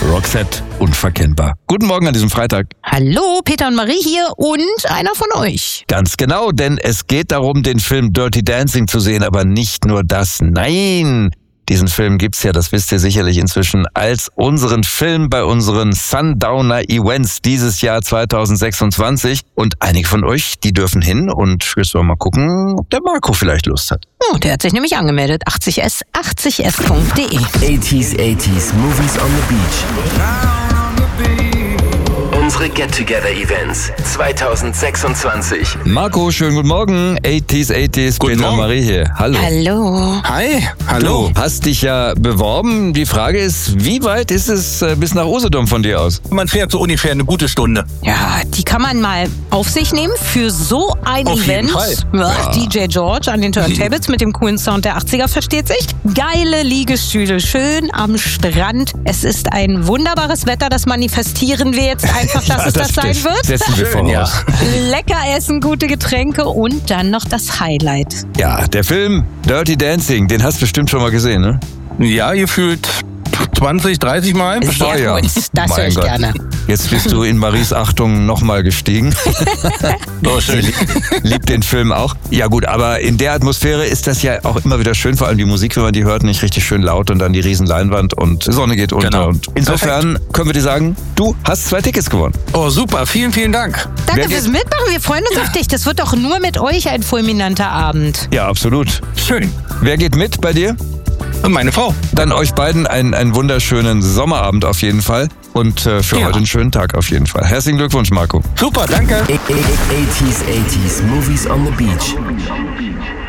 Roxette, unverkennbar. Guten Morgen an diesem Freitag. Hallo, Peter und Marie hier und einer von euch. Ganz genau, denn es geht darum, den Film Dirty Dancing zu sehen, aber nicht nur das. Nein, diesen Film gibt's ja, das wisst ihr sicherlich inzwischen, als unseren Film bei unseren Sundowner Events dieses Jahr 2026. Und einige von euch, die dürfen hin und jetzt wollen wir mal gucken, ob der Marco vielleicht Lust hat. Oh, der hat sich nämlich angemeldet. 80s, 80s.de. 80s Movies on the Beach. Unsere Get-Together-Events 2026. Marco, schönen guten Morgen. 80s, Guten Peter und Morgen. Marie hier. Hallo. Hallo. Hi, hallo. Du hast dich ja beworben. Die Frage ist, wie weit ist es bis nach Usedom von dir aus? Man fährt so ungefähr eine gute Stunde. Ja, die kann man mal auf sich nehmen für so ein Auf jeden Event. Fall. Ja, DJ George an den Turntables mit dem coolen Sound der 80er, versteht sich. Geile Liegestühle, schön am Strand. Es ist ein wunderbares Wetter, das manifestieren wir jetzt einfach, dass es das sein wird. Setzen wir Schön, ja. voraus. Lecker essen, gute Getränke und dann noch das Highlight. Ja, der Film Dirty Dancing, den hast du bestimmt schon mal gesehen, ne? Ja, gefühlt 20, 30 Mal. Sehr ja. gut, das höre Mein ich Gott. gerne. Jetzt bist du in Maries Achtung nochmal gestiegen. Oh, schön. Liebt den Film auch. Ja gut, aber in der Atmosphäre ist das ja auch immer wieder schön, vor allem die Musik, wenn man die hört, nicht richtig schön laut und dann die riesen Leinwand und Sonne geht unter. Genau. Und insofern können wir dir sagen, du hast 2 Tickets gewonnen. Oh, super. Vielen, vielen Dank. Wer Danke geht- fürs Mitmachen, wir freuen uns auf dich. Das wird doch nur mit euch ein fulminanter Abend. Ja, absolut. Schön. Wer geht mit bei dir? Und meine Frau. Dann euch beiden einen wunderschönen Sommerabend auf jeden Fall und für Ja. heute einen schönen Tag auf jeden Fall. Herzlichen Glückwunsch, Marco. Super, danke. 80s Movies on the Beach.